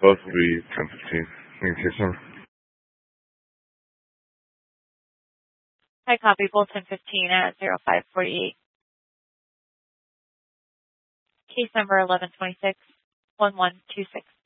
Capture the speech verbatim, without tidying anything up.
Both will be ten fifteen. Thank you, sir. I copy both ten fifteen at zero five forty-eight. Case number eleven twenty-six, one one two six.